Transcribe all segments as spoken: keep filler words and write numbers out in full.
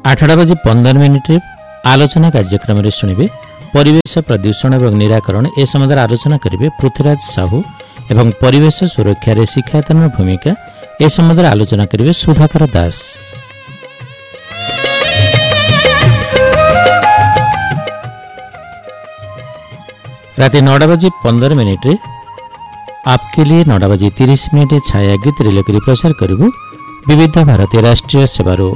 आठटा बजे पंदर मिनिट आलोचना कार्यक्रम में शुणिबे परिवेश प्रदूषण और निराकरण ए संबंध आलोचना करेंगे पृथ्वीराज साहू एवं परिवेश सुरक्षा रे शिक्षायतन भूमिका ए संबंध आलोचना करेंगे सुधाकर दास। राति नौटा बजे पंदर मिनिट आपके लिए नौटा बजे तीस मिनिट छाया गीत रिलेकरी प्रसार करूँ विविध भारतीय राष्ट्रीय सेवारू।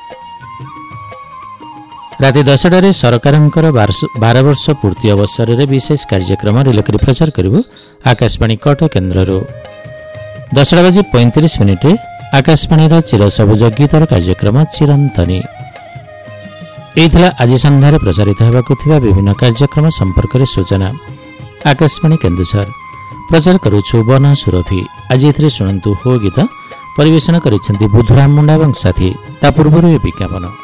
राति दसटार सरकार बार वर्ष पूर्ति अवसर में विशेष कार्यक्रम रिलेकरी प्रचार करूँ आकाशवाणी कटक केन्द्र। दसटा बजे पैंतीस मिनिट आकाशवाणी चिर सबुज गीतर कार्यक्रम चिरंतनी यही आज संध्यार प्रसारित होगा विभिन्न कार्यक्रम संपर्क में सूचना। आकाशवाणी केन्दुझर प्रचार करुछु बन सुरभि आज ए शुणु हो गीत परिवेशन करिसेंती बुधुराम मुंडा एवं साथी ता पूर्व विज्ञापन।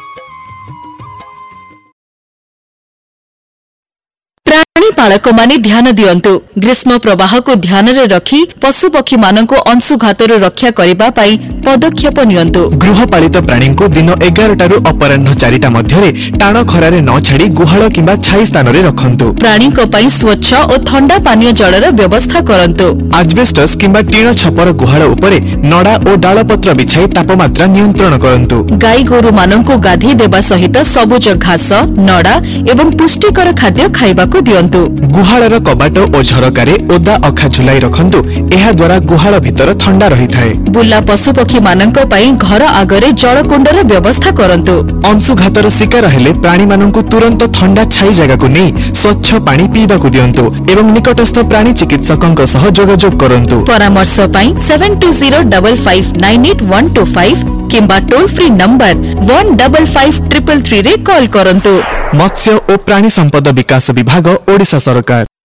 पालक माने ध्यान दियंतु ग्रीष्म प्रवाह को ध्यान रे रखी पशु पक्षी मानक अंशुघातरु रक्षा करिबा पई पदक्षेप नियंतु। गृहपालित प्राणी को दिन एगार टारू अपराह्न चारिटा मध्यरे टाण खरारे न छाड़ी गुहाल किंबा छाई स्थान रे रखंतु। प्राणी को पई स्वच्छ और ठंडा पानीय जलर व्यवस्था करंतु। आजबेस्टस किंबा टीण छपर गुहाल उपरे नडा और डालपत्र बिछाई तापमात्रा नियंत्रण करंतु। गाई गोरु मानक गाधी देबा सहित सबुज घास नडा एवं पुष्टिकर खाद्य खाइबाकू दियंतु। गुहालर कबाट और झरकारे ओदा अखा झुलाई रखंतु। एहा द्वारा गुहाल भितर ठंडा रही थाए। बुला पशु पक्षी मानक पई घर आगरे जलकुंडर व्यवस्था करंतु। अंशुघातर शिकार हेले प्राणी मानकु तुरंत ठंडा छाई जगह को नहीं स्वच्छ पानी पीबाकू दियंतु एवं निकटस्थ प्राणी चिकित्सकंक सह जोगाजोग करंतु। परामर्श पई seven to zero double five nine eight one two five किंबा toll free number one double five triple three रे कॉल करंतु। मत्स्य और प्राणी संपद विकास विभाग ओडिशा सरकार।